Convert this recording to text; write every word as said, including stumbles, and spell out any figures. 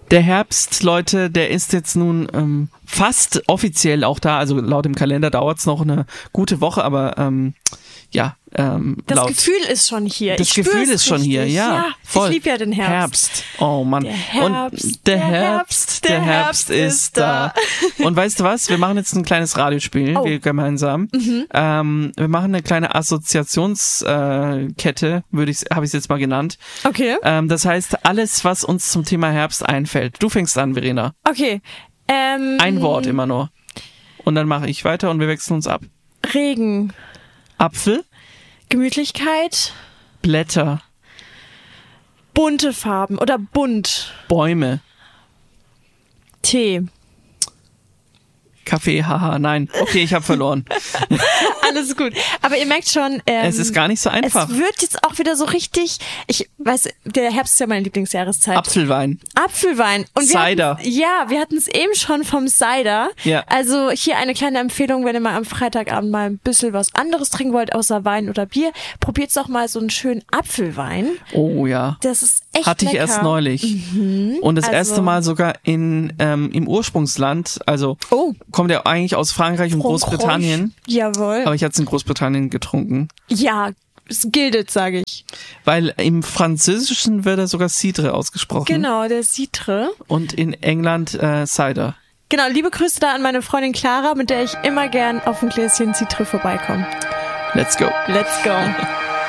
Der Herbst, Leute, der ist jetzt nun ähm, fast offiziell auch da. Also laut dem Kalender dauert es noch eine gute Woche, aber ähm, ja. Ähm, das laut, Gefühl ist schon hier. Das ich Gefühl ist richtig. schon hier, ja. ja voll. Ich liebe ja den Herbst. Herbst. Oh Mann. Der Herbst, Und der, der Herbst, der Herbst, Herbst ist da. da. Und weißt du was? Wir machen jetzt ein kleines Radiospiel, oh. wir gemeinsam. Mhm. Ähm, wir machen eine kleine Assoziationskette, würde ich, habe ich es jetzt mal genannt. Okay. Ähm, das heißt, alles, was uns zum Thema Herbst einfällt. Du fängst an, Verena. Okay. Ähm, ein Wort immer nur. Und dann mache ich weiter und wir wechseln uns ab. Regen. Apfel. Gemütlichkeit. Blätter. Bunte Farben oder bunt. Bäume. Tee. Kaffee, haha, nein. Okay, ich habe verloren. Alles gut. Aber ihr merkt schon, ähm, es ist gar nicht so einfach. Es wird jetzt auch wieder so richtig, ich weiß, der Herbst ist ja meine Lieblingsjahreszeit. Apfelwein. Apfelwein. Und Cider. Wir ja, wir hatten es eben schon vom Cider. Ja. Also hier eine kleine Empfehlung, wenn ihr mal am Freitagabend mal ein bisschen was anderes trinken wollt, außer Wein oder Bier, probiert doch mal so einen schönen Apfelwein. Oh ja. Das ist echt Hatte lecker. ich erst neulich. Mhm. Und das also, erste Mal sogar in ähm, im Ursprungsland, also oh. kommt ja eigentlich aus Frankreich und Frankreich. Großbritannien. Jawohl. Aber ich hatte es in Großbritannien getrunken. Ja, es gildet, sage ich. Weil im Französischen wird er sogar Cidre ausgesprochen. Genau, der Cidre. Und in England äh, Cider. Genau, liebe Grüße da an meine Freundin Clara, mit der ich immer gern auf ein Gläschen Cidre vorbeikomme. Let's go. Let's go.